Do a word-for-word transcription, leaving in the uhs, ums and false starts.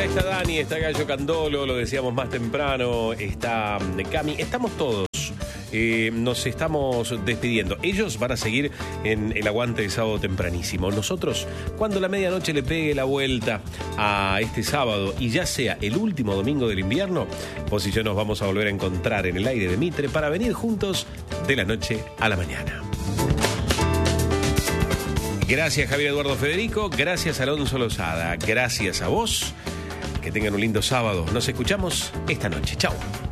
Ya está Dani, está Gallo Candolo, lo decíamos más temprano, está Cami, estamos todos. Eh, nos estamos despidiendo. Ellos van a seguir en el aguante de sábado tempranísimo. Nosotros, cuando la medianoche le pegue la vuelta a este sábado y ya sea el último domingo del invierno, vos y yo nos vamos a volver a encontrar en el aire de Mitre para venir juntos de la noche a la mañana. Gracias Javier Eduardo Federico, gracias Alonso Lozada, gracias a vos. Que tengan un lindo sábado. Nos escuchamos esta noche. Chao.